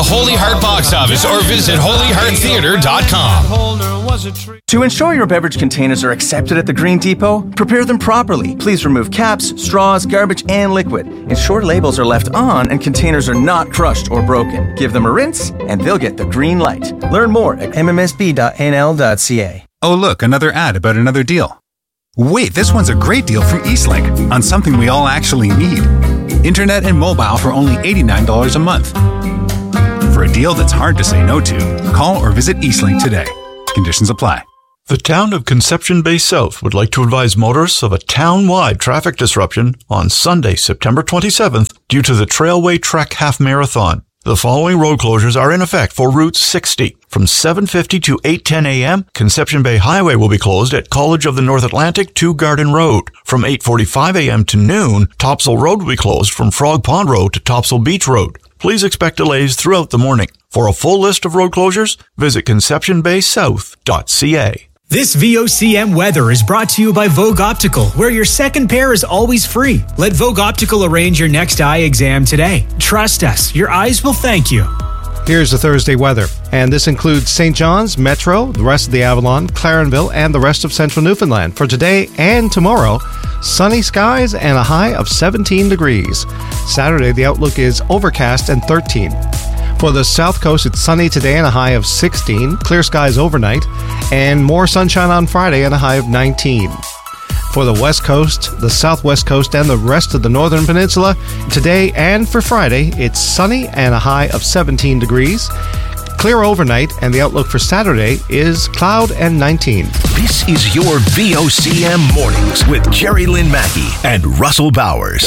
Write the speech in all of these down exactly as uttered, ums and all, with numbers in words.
Holy Heart box office or visit holy heart theater dot com. To ensure your beverage containers are accepted at the Green Depot, prepare them properly. Please remove caps, straws, garbage, and liquid. Ensure labels are left on and containers are not crushed or broken. Give them a rinse, and they'll get the green light. Learn more at m m s b dot n l dot c a. Oh, look, another ad about another deal. Wait, this one's a great deal from Eastlink on something we all actually need. Internet and mobile for only eighty-nine dollars a month. For a deal that's hard to say no to, call or visit Eastlink today. Conditions apply. The town of Conception Bay South would like to advise motorists of a town-wide traffic disruption on Sunday, September twenty-seventh, due to the Trailway Trek Half Marathon. The following road closures are in effect for Route sixty. From seven fifty to eight ten a.m., Conception Bay Highway will be closed at College of the North Atlantic to Garden Road. From eight forty-five a.m. to noon, Topsail Road will be closed from Frog Pond Road to Topsail Beach Road. Please expect delays throughout the morning. For a full list of road closures, visit conception bay south dot c a. This V O C M weather is brought to you by Vogue Optical, where your second pair is always free. Let Vogue Optical arrange your next eye exam today. Trust us, your eyes will thank you. Here's the Thursday weather, and this includes Saint John's, Metro, the rest of the Avalon, Clarenville, and the rest of central Newfoundland. For today and tomorrow, sunny skies and a high of seventeen degrees. Saturday, the outlook is overcast and thirteen. For the South Coast, it's sunny today and a high of sixteen, clear skies overnight, and more sunshine on Friday and a high of nineteen. For the West Coast, the Southwest Coast, and the rest of the Northern Peninsula, today and for Friday, it's sunny and a high of seventeen degrees. Clear overnight, and the outlook for Saturday is cloud and nineteen. This is your V O C M Mornings with Jerry Lynn Mackey and Russell Bowers.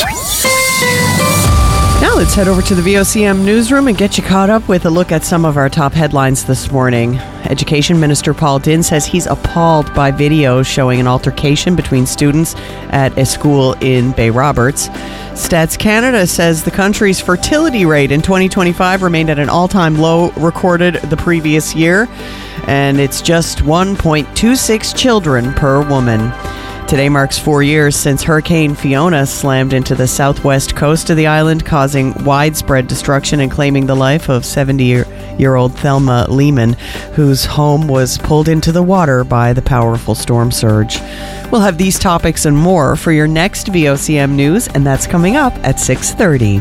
Now let's head over to the V O C M newsroom and get you caught up with a look at some of our top headlines this morning. Education Minister Paul Dinn says he's appalled by videos showing an altercation between students at a school in Bay Roberts. Stats Canada says the country's fertility rate in twenty twenty-five remained at an all-time low recorded the previous year, and it's just one point two six children per woman. Today marks four years since Hurricane Fiona slammed into the southwest coast of the island, causing widespread destruction and claiming the life of seventy-year-old Thelma Lehman, whose home was pulled into the water by the powerful storm surge. We'll have these topics and more for your next V O C M News, and that's coming up at six thirty.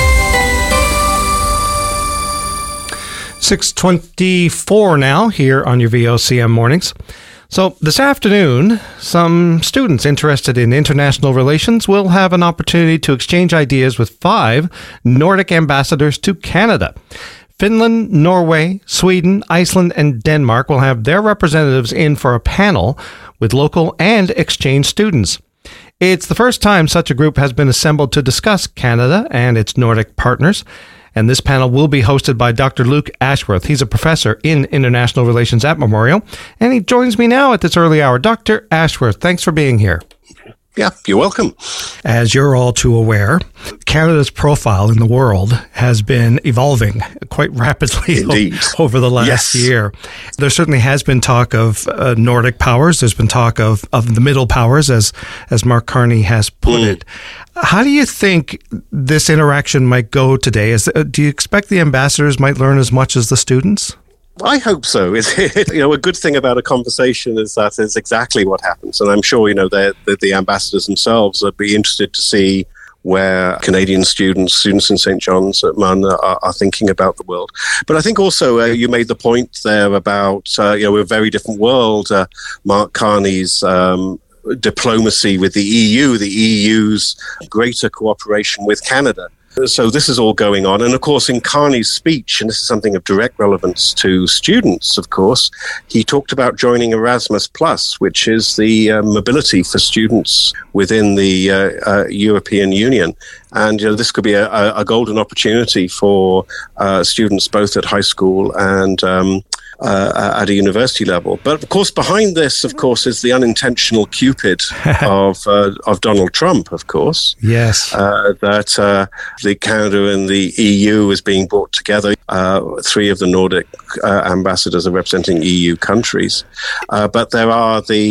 six twenty-four now here on your V O C M Mornings. So this afternoon, some students interested in international relations will have an opportunity to exchange ideas with five Nordic ambassadors to Canada. Finland, Norway, Sweden, Iceland, and Denmark will have their representatives in for a panel with local and exchange students. It's the first time such a group has been assembled to discuss Canada and its Nordic partners. And this panel will be hosted by Doctor Luke Ashworth. He's a professor in international relations at Memorial, and he joins me now at this early hour. Doctor Ashworth, thanks for being here. Yeah, you're welcome. As you're all too aware, Canada's profile in the world has been evolving quite rapidly o- over the last yes. year. There certainly has been talk of uh, Nordic powers. There's been talk of, of the middle powers, as as Mark Carney has put mm. it. How do you think this interaction might go today? Is, uh, do you expect the ambassadors might learn as much as the students? I hope so. It's, you know, a good thing about a conversation is that is exactly what happens. And I'm sure, you know, the, the ambassadors themselves would be interested to see where Canadian students, students in Saint John's at Mun are, are thinking about the world. But I think also uh, you made the point there about, uh, you know, a very different world. Uh, Mark Carney's um, diplomacy with the E U, the E U's greater cooperation with Canada. So this is all going on. And of course, in Carney's speech, and this is something of direct relevance to students, of course, he talked about joining Erasmus Plus, which is the uh, mobility for students within the uh, uh, European Union. And you know, this could be a, a golden opportunity for uh, students both at high school and um, uh, at a university level. But of course, behind this, of course, is the unintentional Cupid of uh, of Donald Trump, of course. Yes. Uh, that uh, the Canada and the E U is being brought together. Uh, three of the Nordic uh, ambassadors are representing E U countries. Uh, but there are the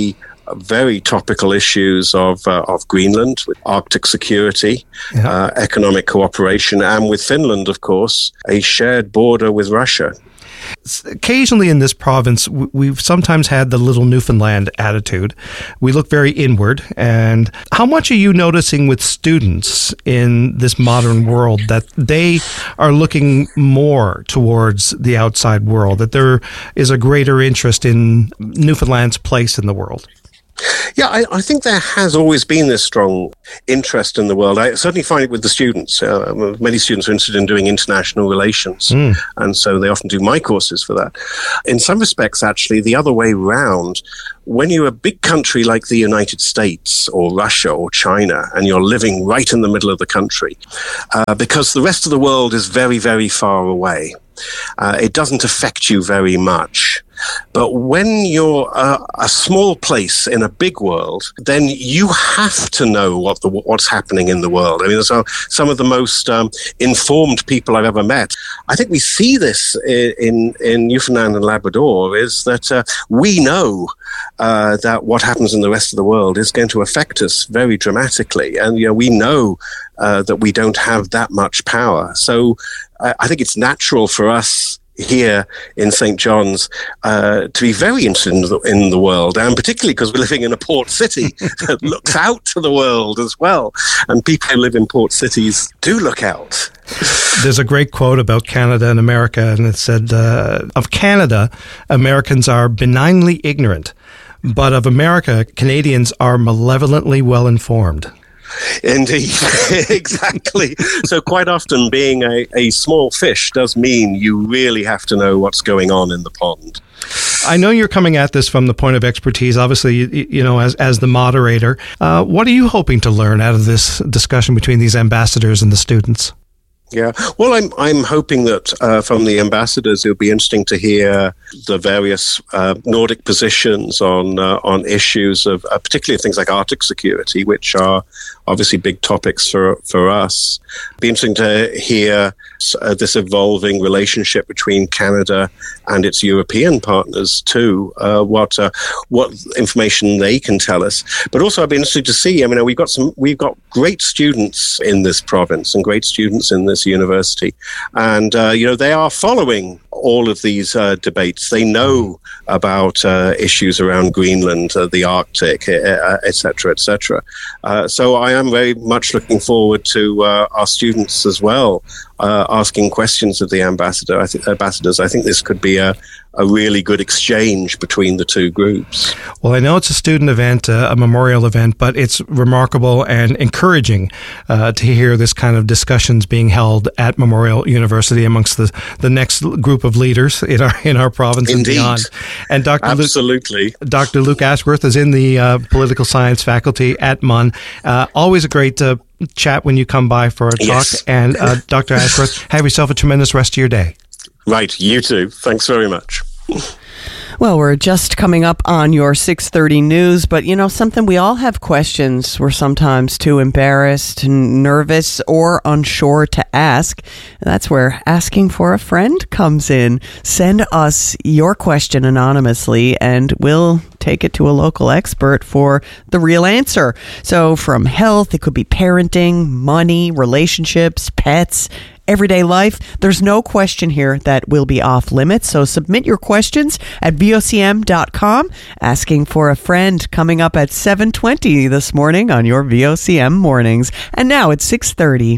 very topical issues of uh, of Greenland, with Arctic security, yeah. uh, economic cooperation, and with Finland, of course, a shared border with Russia. Occasionally in this province, we've sometimes had the little Newfoundland attitude. We look very inward. And how much are you noticing with students in this modern world that they are looking more towards the outside world, that there is a greater interest in Newfoundland's place in the world? Yeah, I, I think there has always been this strong interest in the world. I certainly find it with the students. Uh, many students are interested in doing international relations, mm. and so they often do my courses for that. In some respects, actually, the other way round, when you're a big country like the United States or Russia or China, and you're living right in the middle of the country, uh, because the rest of the world is very, very far away, uh, it doesn't affect you very much. But when you're a, a small place in a big world, then you have to know what the, what's happening in the world. I mean, so some of the most um, informed people I've ever met. I think we see this in, in Newfoundland and Labrador, is that uh, we know uh, that what happens in the rest of the world is going to affect us very dramatically. And you know, we know uh, that we don't have that much power. So uh, I think it's natural for us here in Saint John's uh, to be very interested in the, in the world, and particularly because we're living in a port city that looks out to the world as well, and people who live in port cities do look out. There's a great quote about Canada and America, and it said, uh, of Canada, Americans are benignly ignorant, but of America, Canadians are malevolently well-informed. Indeed, exactly. So quite often being a, a small fish does mean you really have to know what's going on in the pond. I know you're coming at this from the point of expertise, obviously, you, you know, as as the moderator. Uh, what are you hoping to learn out of this discussion between these ambassadors and the students? Yeah, well, I'm I'm hoping that uh, from the ambassadors, it'll be interesting to hear the various uh, Nordic positions on uh, on issues of uh, particularly things like Arctic security, which are obviously big topics for for us. Be interesting to hear uh, this evolving relationship between Canada and its European partners too. Uh, what uh, what information they can tell us, but also I'd be interested to see. I mean, we've got some we've got great students in this province and great students in this university, and uh, you know, they are following all of these uh, debates. They know about uh, issues around Greenland, uh, the Arctic, et cetera, et cetera. Uh, so I am very much looking forward to uh, our students as well uh, asking questions of the ambassador. I think ambassadors. I think this could be a a really good exchange between the two groups. Well, I know it's a student event, uh, a memorial event, but it's remarkable and encouraging uh, to hear this kind of discussions being held at Memorial University amongst the, the next group of leaders in our in our province. Indeed. And beyond. And Doctor Absolutely. Luke, Doctor Luke Ashworth is in the uh, political science faculty at M U N. Uh, always a great uh, chat when you come by for a talk. Yes. And uh, Doctor Ashworth, have yourself a tremendous rest of your day. Right, you too. Thanks very much. Well, we're just coming up on your six thirty news, but you know something, we all have questions. We're sometimes too embarrassed, nervous, or unsure to ask. That's where asking for a friend comes in. Send us your question anonymously and we'll take it to a local expert for the real answer. So from health, it could be parenting, money, relationships, pets, everyday life. There's no question here that will be off limits. So submit your questions at V O C M dot com. Asking for a friend coming up at seven twenty this morning on your V O C M mornings. And now it's six thirty.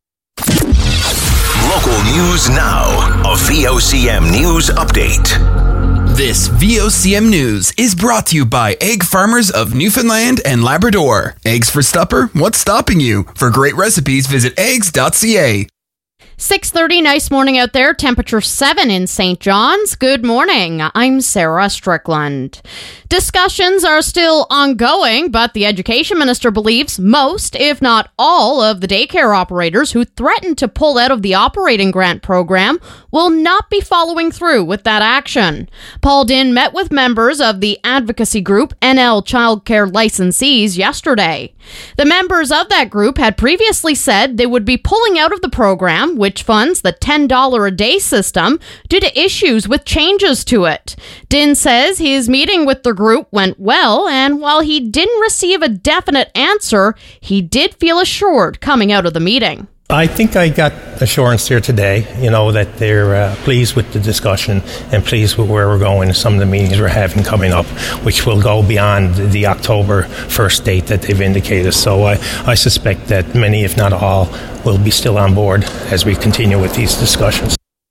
Local news now. A V O C M news update. This V O C M News is brought to you by Egg Farmers of Newfoundland and Labrador. Eggs for supper? What's stopping you? For great recipes, visit eggs dot c a. six thirty, nice morning out there. Temperature seven in Saint John's. Good morning. I'm Sarah Strickland. Discussions are still ongoing, but the education minister believes most, if not all, of the daycare operators who threatened to pull out of the operating grant program will not be following through with that action. Paul Dinn met with members of the advocacy group N L Childcare Licensees yesterday. The members of that group had previously said they would be pulling out of the program which funds the ten dollars a day system, due to issues with changes to it. Dinh says his meeting with the group went well, and while he didn't receive a definite answer, he did feel assured coming out of the meeting. I think I got assurance here today, you know, that they're uh, pleased with the discussion and pleased with where we're going and some of the meetings we're having coming up, which will go beyond the October first date that they've indicated. So I, I suspect that many, if not all, will be still on board as we continue with these discussions.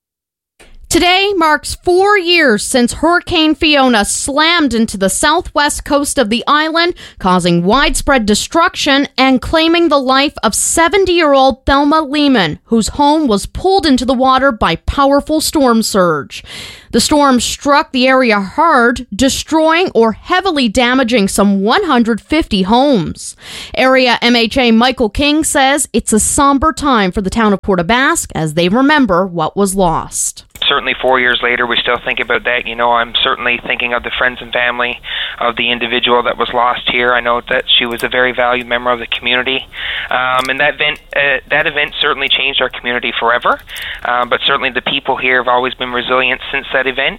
Today marks four years since Hurricane Fiona slammed into the southwest coast of the island, causing widespread destruction and claiming the life of seventy-year-old Thelma Lehman, whose home was pulled into the water by powerful storm surge. The storm struck the area hard, destroying or heavily damaging some one hundred fifty homes. Area M H A Michael King says it's a somber time for the town of Port aux Basques as they remember what was lost. Certainly four years later, we still think about that. You know, I'm certainly thinking of the friends and family of the individual that was lost here. I know that she was a very valued member of the community. Um, and that event, uh, that event certainly changed our community forever. Uh, but certainly the people here have always been resilient since that event.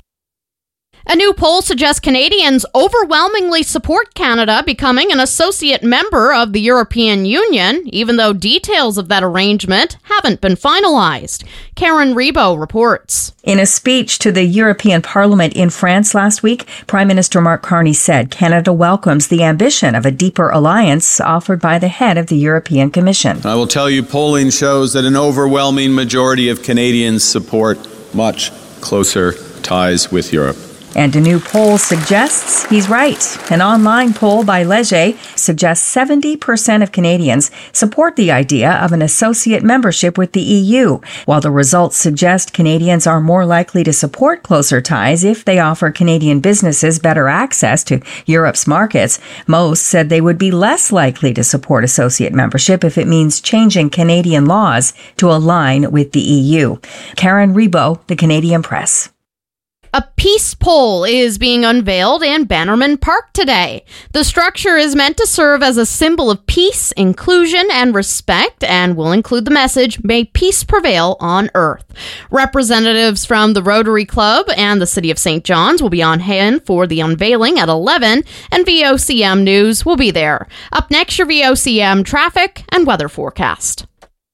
A new poll suggests Canadians overwhelmingly support Canada becoming an associate member of the European Union, even though details of that arrangement haven't been finalized. Karen Rebo reports. In a speech to the European Parliament in France last week, Prime Minister Mark Carney said Canada welcomes the ambition of a deeper alliance offered by the head of the European Commission. I will tell you, polling shows that an overwhelming majority of Canadians support much closer ties with Europe. And a new poll suggests he's right. An online poll by Leger suggests seventy percent of Canadians support the idea of an associate membership with the E U, while the results suggest Canadians are more likely to support closer ties if they offer Canadian businesses better access to Europe's markets. Most said they would be less likely to support associate membership if it means changing Canadian laws to align with the E U. Karen Rebo, The Canadian Press. A peace pole is being unveiled in Bannerman Park today. The structure is meant to serve as a symbol of peace, inclusion, and respect, and will include the message, "May peace prevail on earth." Representatives from the Rotary Club and the City of Saint John's will be on hand for the unveiling at eleven, and V O C M News will be there. Up next, your V O C M traffic and weather forecast.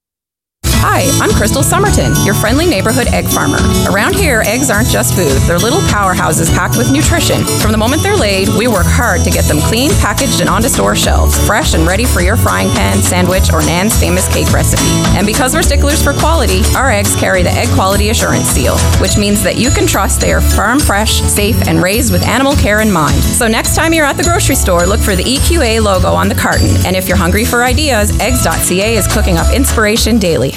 Hi, I'm Crystal Somerton, your friendly neighborhood egg farmer. Around here, eggs aren't just food. They're little powerhouses packed with nutrition. From the moment they're laid, we work hard to get them clean, packaged, and onto store shelves, fresh and ready for your frying pan, sandwich, or Nan's famous cake recipe. And because we're sticklers for quality, our eggs carry the Egg Quality Assurance Seal, which means that you can trust they are farm fresh, safe, and raised with animal care in mind. So next time you're at the grocery store, look for the E Q A logo on the carton. And if you're hungry for ideas, eggs dot c a is cooking up inspiration daily.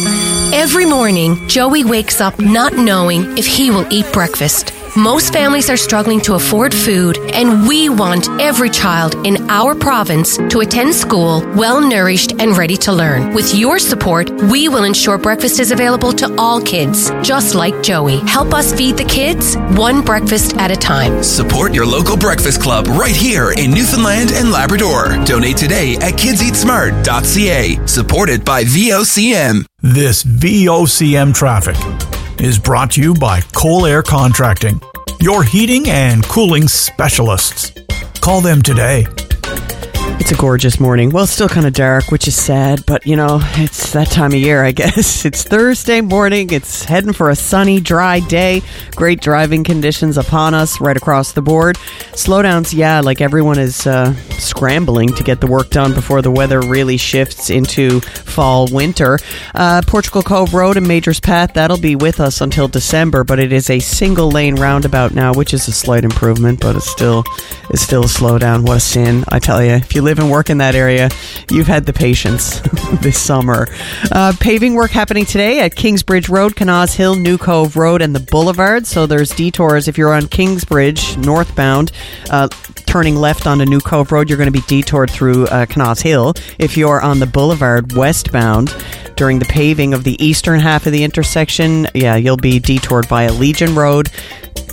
Every morning, Joey wakes up not knowing if he will eat breakfast. Most families are struggling to afford food, and we want every child in our province to attend school well-nourished and ready to learn. With your support, we will ensure breakfast is available to all kids, just like Joey. Help us feed the kids, one breakfast at a time. Support your local breakfast club right here in Newfoundland and Labrador. Donate today at kids eat smart dot c a. Supported by V O C M. This V O C M traffic is brought to you by Coal Air Contracting, your heating and cooling specialists. Call them today. It's a gorgeous morning. Well, it's still kind of dark, which is sad, but you know, it's that time of year, I guess. It's Thursday morning. It's heading for a sunny, dry day. Great driving conditions upon us right across the board. Slowdowns, yeah, like everyone is uh, scrambling to get the work done before the weather really shifts into fall, winter. Uh, Portugal Cove Road and Majors Path, that'll be with us until December, but it is a single lane roundabout now, which is a slight improvement, but it's still, it's still a slowdown. What a sin, I tell you. If you live and work in that area, you've had the patience this summer. Uh, paving work happening today at Kingsbridge Road, Canals Hill, New Cove Road, and the Boulevard. So there's detours if you're on Kingsbridge northbound, uh, turning left onto New Cove Road. You're going to be detoured through uh, Canals Hill. If you're on the Boulevard westbound during the paving of the eastern half of the intersection, yeah, you'll be detoured via Legion Road.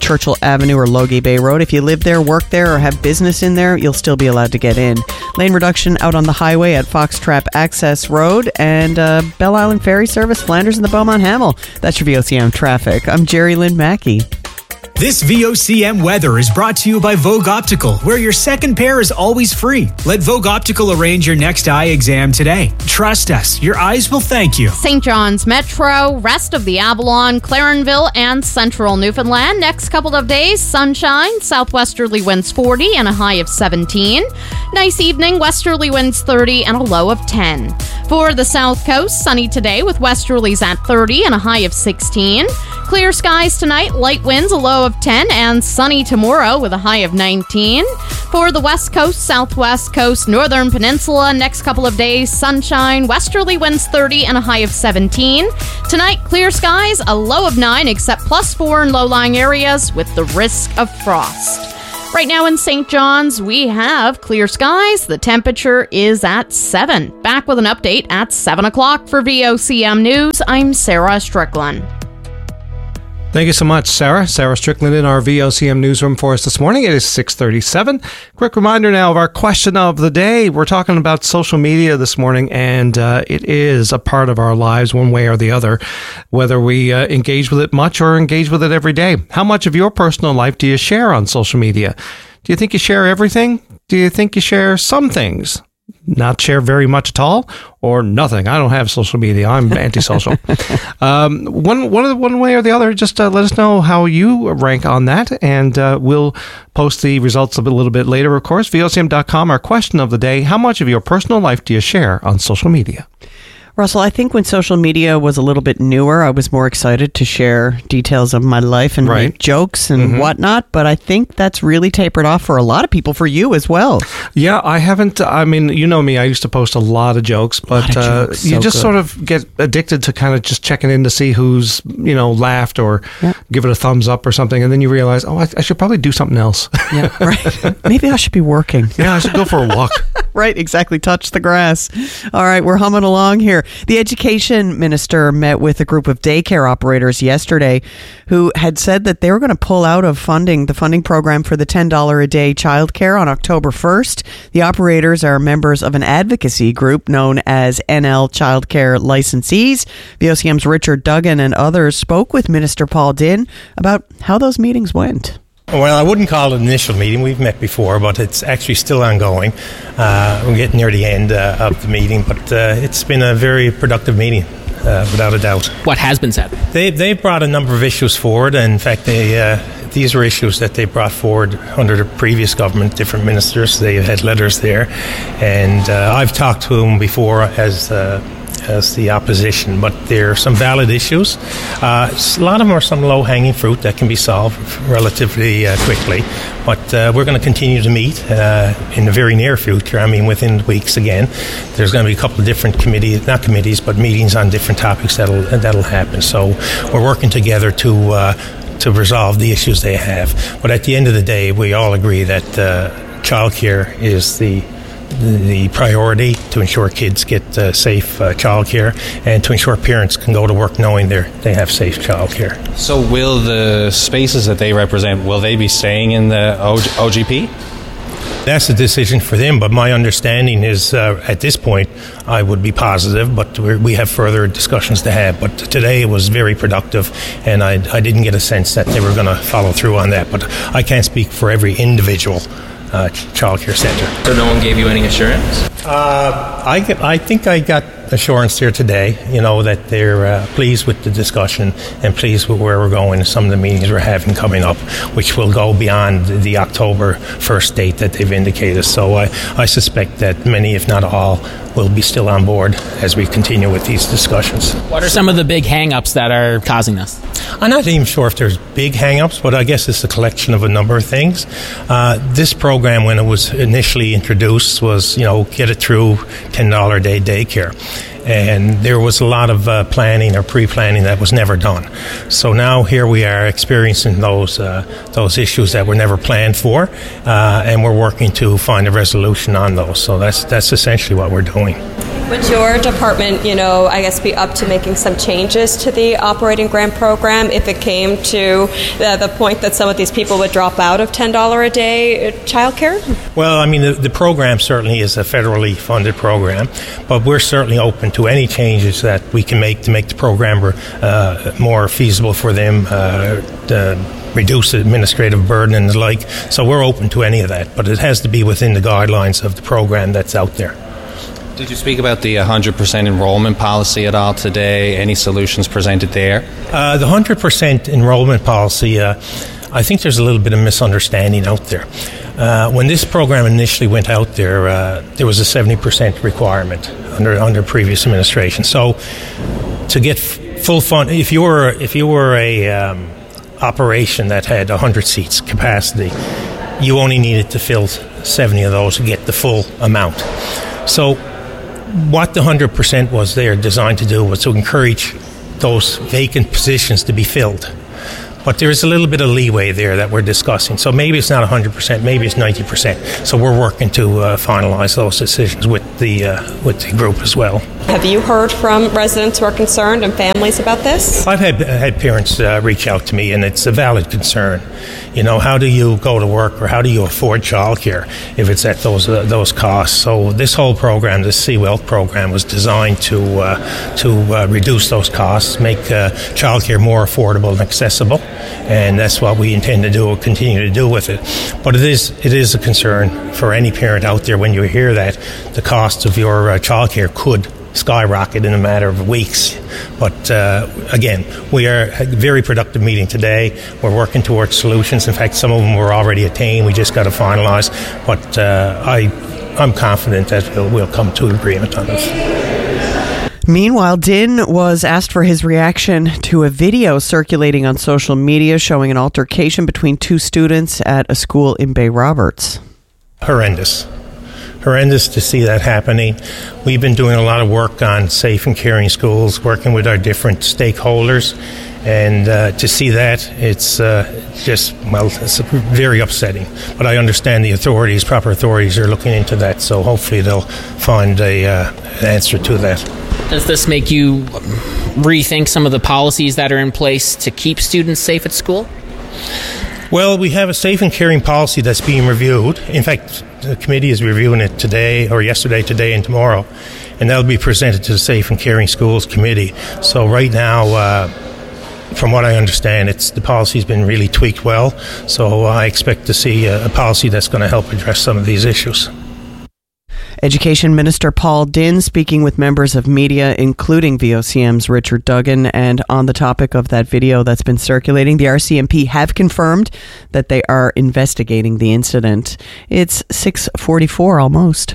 Churchill Avenue or Logie Bay Road. If you live there, work there, or have business in there, you'll still be allowed to get in. Lane reduction out on the highway at Foxtrap Access Road and uh, Belle Island Ferry Service, Flanders and the Beaumont Hamel. That's your V O C M traffic. I'm Jerry Lynn Mackey. This V O C M weather is brought to you by Vogue Optical, where your second pair is always free. Let Vogue Optical arrange your next eye exam today. Trust us, your eyes will thank you. Saint John's Metro, rest of the Avalon, Clarenville, and central Newfoundland. Next couple of days, sunshine, southwesterly winds forty and a high of seventeen. Nice evening, westerly winds thirty and a low of ten. For the South Coast, sunny today with westerlies at thirty and a high of sixteen. Clear skies tonight, light winds, a low of ten, and sunny tomorrow with a high of nineteen. For the West Coast, Southwest Coast, Northern Peninsula, next couple of days, sunshine, westerly winds thirty and a high of seventeen. Tonight, clear skies, a low of nine, except plus four in low-lying areas with the risk of frost. Right now in Saint John's, we have clear skies. The temperature is at seven. Back with an update at seven o'clock for V O C M News. I'm Sarah Strickland. Thank you so much, Sarah. Sarah Strickland in our V O C M newsroom for us this morning. It is six thirty-seven. Quick reminder now of our question of the day. We're talking about social media this morning, and uh, it is a part of our lives one way or the other, whether we uh, engage with it much or engage with it every day. How much of your personal life do you share on social media? Do you think you share everything? Do you think you share some things? Not share very much at all, or nothing? I don't have social media. I'm antisocial. um, one, one, one way or the other, just uh, let us know how you rank on that, and uh, we'll post the results a little bit later, of course. V O C M dot com, our question of the day: how much of your personal life do you share on social media? Russell, I think when social media was a little bit newer, I was more excited to share details of my life and Right. make jokes and Mhm. whatnot, but I think that's really tapered off for a lot of people, for you as well. Yeah, I haven't. I mean, you know me. I used to post a lot of jokes, but of uh, jokes, you so just good. sort of get addicted to kind of just checking in to see who's, you know, laughed or give it a thumbs up or something, and then you realize, oh, I, I should probably do something else. Yeah, right. Maybe I should be working. Yeah, I should go for a walk. Right, exactly. Touch the grass. All right, we're humming along here. The education minister met with a group of daycare operators yesterday who had said that they were going to pull out of funding, the funding program for the ten dollars a day childcare on October first. The operators are members of an advocacy group known as N L Childcare Licensees. V O C M's Richard Duggan and others spoke with Minister Paul Dinn about how those meetings went. Well, I wouldn't call it an initial meeting. We've met before, but it's actually still ongoing. Uh, we're getting near the end uh, of the meeting, but uh, it's been a very productive meeting, uh, without a doubt. What has been said? They they brought a number of issues forward, and in fact, they uh, these were issues that they brought forward under the previous government, different ministers. They had letters there, and uh, I've talked to them before as uh, as the opposition, but there are some valid issues. Uh, a lot of them are some low-hanging fruit that can be solved relatively uh, quickly, but uh, we're going to continue to meet uh, in the very near future. I mean, within weeks again. There's going to be a couple of different committees, not committees, but meetings on different topics that'll that'll happen. So we're working together to uh, to resolve the issues they have. But at the end of the day, we all agree that uh, childcare is the the priority to ensure kids get uh, safe uh, childcare and to ensure parents can go to work knowing they they have safe childcare. So will the spaces that they represent, will they be staying in the O G P? That's a decision for them, but my understanding is uh, at this point I would be positive, but we're, we have further discussions to have. But today it was very productive, and I, I didn't get a sense that they were going to follow through on that. But I can't speak for every individual Uh, child care center. So no one gave you any assurance? Uh, I, get, I think I got assurance here today, you know, that they're uh, pleased with the discussion and pleased with where we're going, some of the meetings we're having coming up, which will go beyond the October first date that they've indicated. So I, I suspect that many, if not all, will be still on board as we continue with these discussions. What are some of the big hang-ups that are causing this? I'm not even sure if there's big hang-ups, but I guess it's a collection of a number of things. Uh, this program, when it was initially introduced, was, you know, get it through ten dollars a day daycare. And there was a lot of uh, planning or pre-planning that was never done. So now here we are experiencing those uh, those issues that were never planned for, uh, and we're working to find a resolution on those. So that's that's essentially what we're doing. Would your department, you know, I guess be up to making some changes to the operating grant program if it came to the, the point that some of these people would drop out of ten dollars a day childcare? Well, I mean, the, the program certainly is a federally funded program, but we're certainly open to any changes that we can make to make the program uh, more feasible for them, uh, to reduce the administrative burden and the like. So we're open to any of that, but it has to be within the guidelines of the program that's out there. Did you speak about the one hundred percent enrollment policy at all today? Any solutions presented there? Uh, the one hundred percent enrollment policy, uh, I think there's a little bit of misunderstanding out there. Uh, when this program initially went out there, uh, there was a seventy percent requirement under under previous administration. So to get f- full fund, if you were if you were a um, operation that had one hundred seats capacity, you only needed to fill seventy of those to get the full amount. So what the one hundred percent was there designed to do was to encourage those vacant positions to be filled. But there is a little bit of leeway there that we're discussing. So maybe it's not one hundred percent, maybe it's ninety percent. So we're working to uh, finalize those decisions with the uh, with the group as well. Have you heard from residents who are concerned and families about this? I've had had parents uh, reach out to me, and it's a valid concern. You know, how do you go to work, or how do you afford childcare if it's at those uh, those costs? So this whole program, this See Wealth program, was designed to uh, to uh, reduce those costs, make uh, childcare more affordable and accessible, and that's what we intend to do. We'll continue to do with it. But it is it is a concern for any parent out there when you hear that the cost of your uh, childcare could skyrocket in a matter of weeks. But uh, again, we are a very productive meeting today. We're working towards solutions. In fact, some of them were already attained. We just got to finalize. But uh, I, I'm confident that we'll, we'll come to an agreement on this. Meanwhile, Din was asked for his reaction to a video circulating on social media showing an altercation between two students at a school in Bay Roberts. Horrendous. Horrendous to see that happening. We've been doing a lot of work on safe and caring schools, working with our different stakeholders, and uh, to see that, it's uh, just, well, it's very upsetting. But I understand the authorities, proper authorities, are looking into that, so hopefully they'll find a uh, an answer to that. Does this make you rethink some of the policies that are in place to keep students safe at school? Well, we have a safe and caring policy that's being reviewed. In fact, the committee is reviewing it today, or yesterday, today, and tomorrow, and that'll be presented to the Safe and Caring Schools Committee. So right now, uh, from what I understand, it's the policy's been really tweaked well, so I expect to see a, a policy that's going to help address some of these issues. Education Minister Paul Din speaking with members of media, including V O C M's Richard Duggan. And on the topic of that video that's been circulating, the R C M P have confirmed that they are investigating the incident. It's six forty-four almost.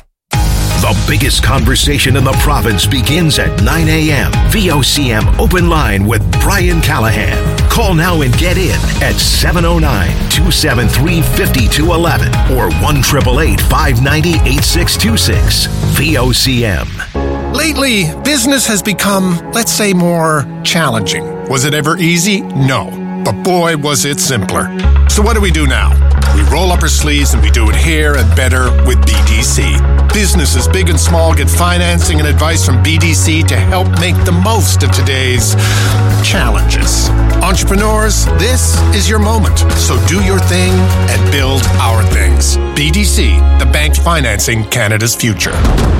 The biggest conversation in the province begins at nine a.m. V O C M Open Line with Brian Callahan. Call now and get in at seven oh nine, two seven three, five two one one or one eight eight eight, five nine zero, eight six two six. V O C M. Lately, business has become, let's say, more challenging. Was it ever easy? No. But boy, was it simpler. So what do we do now? We roll up our sleeves and we do it here and better with B D C. Businesses big and small get financing and advice from B D C to help make the most of today's challenges. Entrepreneurs, this is your moment. So do your thing and build our things. B D C, the bank financing Canada's future.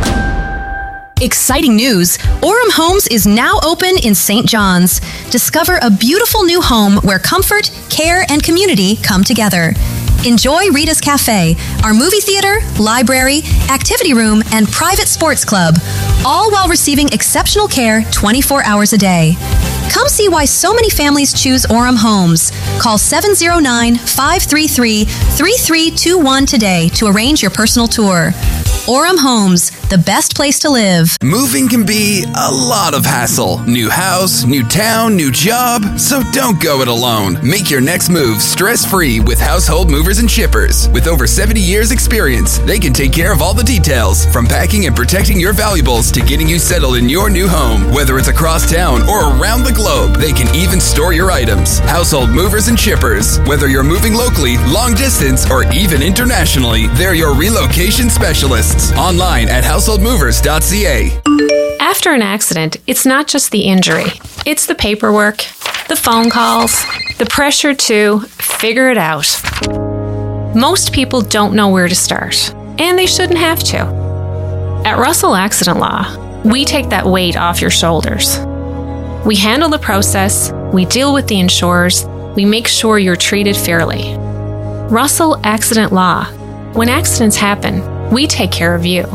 Exciting news! Orem Homes is now open in Saint John's. Discover a beautiful new home where comfort, care, and community come together. Enjoy Rita's Cafe, our movie theater, library, activity room, and private sports club, all while receiving exceptional care twenty-four hours a day. Come see why so many families choose Orem Homes. Call seven oh nine, five three three, three three two one today to arrange your personal tour. Orem Homes, the best place to live. Moving can be a lot of hassle. New house, new town, new job. So don't go it alone. Make your next move stress-free with Household Movers and Shippers. With over seventy years experience, they can take care of all the details, from packing and protecting your valuables to getting you settled in your new home. Whether it's across town or around the globe, they can even store your items. Household Movers and Shippers. Whether you're moving locally, long distance, or even internationally, they're your relocation specialists. specialists. Online at household movers dot c a. After an accident, it's not just the injury. It's the paperwork, the phone calls, the pressure to figure it out. Most people don't know where to start, and they shouldn't have to. At Russell Accident Law, we take that weight off your shoulders. We handle the process, we deal with the insurers, we make sure you're treated fairly. Russell Accident Law. When accidents happen, we take care of you.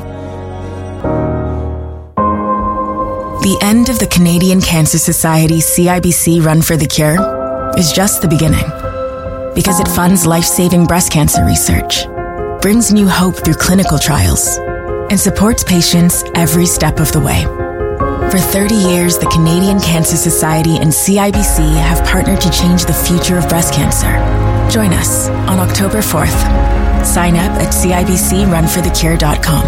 The end of the Canadian Cancer Society C I B C Run for the Cure is just the beginning, because it funds life-saving breast cancer research, brings new hope through clinical trials, and supports patients every step of the way. For thirty years, the Canadian Cancer Society and C I B C have partnered to change the future of breast cancer. Join us on October fourth. Sign up at C I B C run for the cure dot com.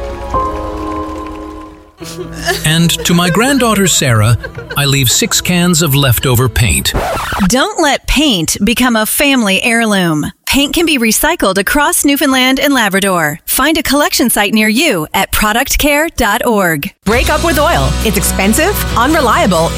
And to my granddaughter Sarah, I leave six cans of leftover paint. Don't let paint become a family heirloom. Paint can be recycled across Newfoundland and Labrador. Find a collection site near you at product care dot org. Break up with oil. It's expensive, unreliable,